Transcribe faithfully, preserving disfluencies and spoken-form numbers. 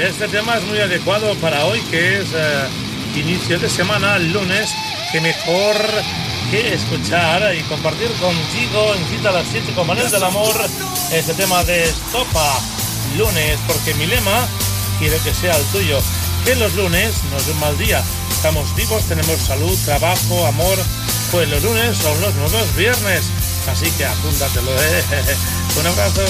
este tema es muy adecuado para hoy, que es eh, inicio de semana, lunes, que mejor que escuchar y compartir contigo en Cita a las siete con Manuel del Amor este tema de Estopa, lunes, porque mi lema quiero que sea el tuyo, que los lunes no es un mal día, estamos vivos, tenemos salud, trabajo, amor, pues los lunes son los nuevos viernes, así que apúntatelo, ¿eh? Un abrazo.